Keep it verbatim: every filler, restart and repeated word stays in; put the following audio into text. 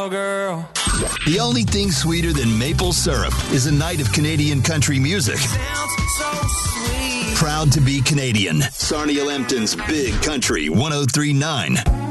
girl. The only thing sweeter than maple syrup is a night of Canadian country music. Sounds so sweet. Proud to be Canadian. Sarnia Lambton's Big Country one oh three point nine.